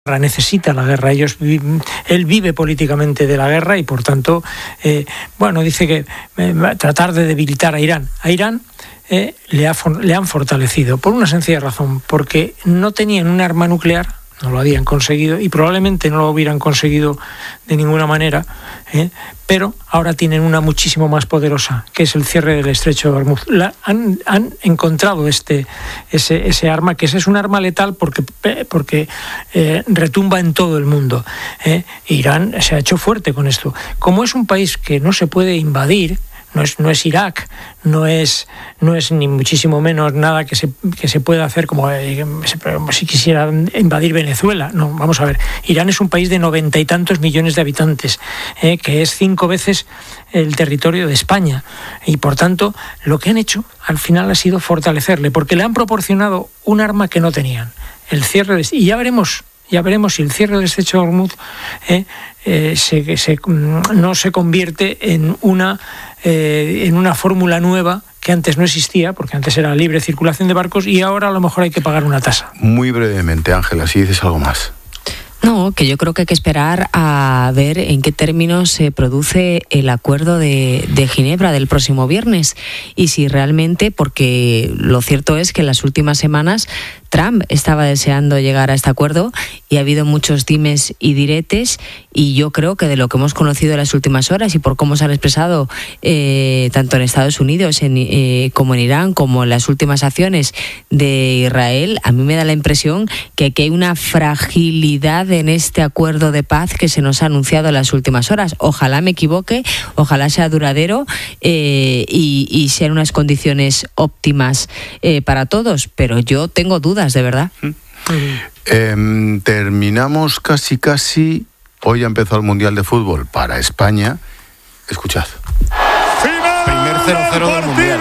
necesita la guerra. Él vive políticamente de la guerra y por tanto, dice que tratar de debilitar a Irán. A Irán le han fortalecido por una sencilla razón, porque no tenían un arma nuclear, no lo habían conseguido y probablemente no lo hubieran conseguido de ninguna manera, pero ahora tienen una muchísimo más poderosa, que es el cierre del estrecho de Hormuz. Han encontrado ese arma, que es un arma letal porque retumba en todo el mundo. Irán se ha hecho fuerte con esto. Como es un país que no se puede invadir, no es Irak, no es ni muchísimo menos nada que se pueda hacer como si quisiera invadir Venezuela. No, vamos a ver. Irán es un país de 90 y tantos millones de habitantes, que es 5 veces el territorio de España. Y por tanto, lo que han hecho al final ha sido fortalecerle, porque le han proporcionado un arma que no tenían. El cierre y ya veremos si el cierre del estrecho de Hormuz no se convierte en una fórmula nueva que antes no existía, porque antes era libre circulación de barcos y ahora a lo mejor hay que pagar una tasa. Muy brevemente, Ángela, si dices algo más. No, que yo creo que hay que esperar a ver en qué términos se produce el acuerdo de Ginebra del próximo viernes y si realmente, porque lo cierto es que en las últimas semanas Trump estaba deseando llegar a este acuerdo y ha habido muchos dimes y diretes, y yo creo que de lo que hemos conocido en las últimas horas y por cómo se han expresado tanto en Estados Unidos como en Irán, como en las últimas acciones de Israel, a mí me da la impresión que aquí hay una fragilidad en este acuerdo de paz que se nos ha anunciado en las últimas horas. Ojalá me equivoque, ojalá sea duradero y sean unas condiciones óptimas para todos, pero yo tengo dudas, de verdad. Terminamos casi. Hoy ha empezado el Mundial de Fútbol para España. Escuchad. Final. Primer 0-0 del Mundial.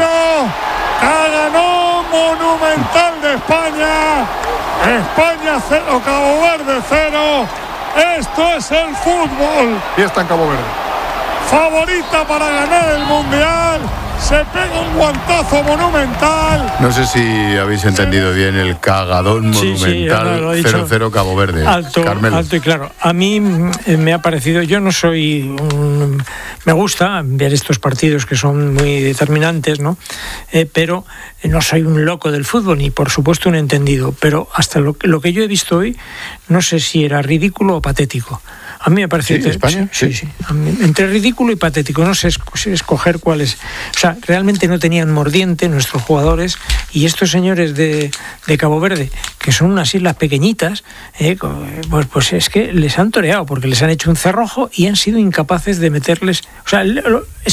Ganó Monumental de España. España 0, Cabo Verde 0. Esto es el fútbol. Y está en Cabo Verde. Favorita para ganar el Mundial. Se pega un guantazo monumental. No sé si habéis entendido bien el cagadón monumental. Sí, 0-0 Cabo Verde. Alto y claro. A mí me ha parecido, yo no soy me gusta ver estos partidos que son muy determinantes, ¿no? Pero no soy un loco del fútbol ni por supuesto un entendido, pero hasta lo que yo he visto hoy no sé si era ridículo o patético. A mí me parece... ¿Sí, España? Sí. Entre ridículo y patético, no sé escoger cuál es. O sea, realmente no tenían mordiente nuestros jugadores, y estos señores de Cabo Verde, que son unas islas pequeñitas, pues es que les han toreado, porque les han hecho un cerrojo y han sido incapaces de meterles... O sea, el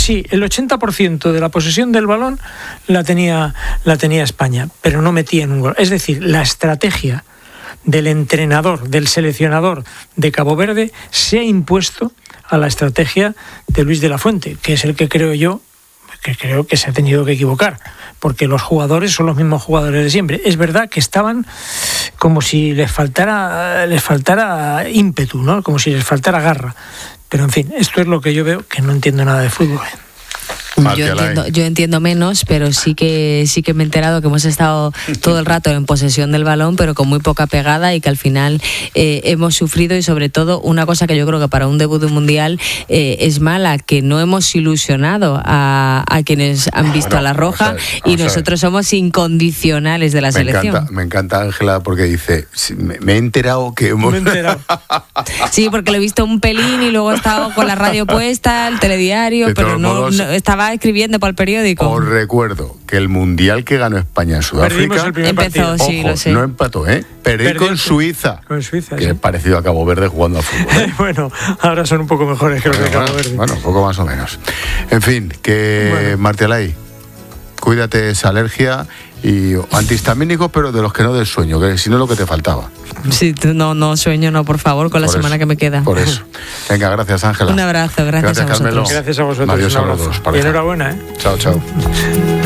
80% de la posesión del balón la tenía España, pero no metían un gol. Es decir, la estrategia del entrenador, del seleccionador de Cabo Verde se ha impuesto a la estrategia de Luis de la Fuente, que es el que creo que se ha tenido que equivocar, porque los jugadores son los mismos jugadores de siempre. Es verdad que estaban como si les faltara ímpetu, ¿no? Como si les faltara garra, pero en fin, esto es lo que yo veo, que no entiendo nada de fútbol. Yo entiendo menos, pero sí que me he enterado que hemos estado todo el rato en posesión del balón, pero con muy poca pegada, y que al final hemos sufrido, y sobre todo una cosa que yo creo que para un debut de un mundial es mala, que no hemos ilusionado a quienes han visto a la roja, y nosotros somos incondicionales de la selección. Me encanta Ángela, porque dice, me he enterado que hemos... Me he enterado. Sí, porque lo he visto un pelín y luego he estado con la radio puesta, el telediario, pero no estaba escribiendo para el periódico. Os recuerdo que el mundial que ganó España en Sudáfrica empezó, ojo, sí, lo sé. No empató, perdió con Suiza. Con Suiza, que sí. Es parecido a Cabo Verde jugando a fútbol. Bueno, ahora son un poco mejores que los de Cabo Verde. Bueno, un poco más o menos. En fin, Martialay, cuídate esa alergia y antihistamínicos, pero de los que no del sueño, que si no es lo que te faltaba. Sí, no sueño, no, por favor, con la semana que me queda. Por eso. Venga, gracias, Ángela. Un abrazo, gracias a vosotros. Carmelo. Gracias a vosotros. Adiós a los dos. Y enhorabuena, Chao.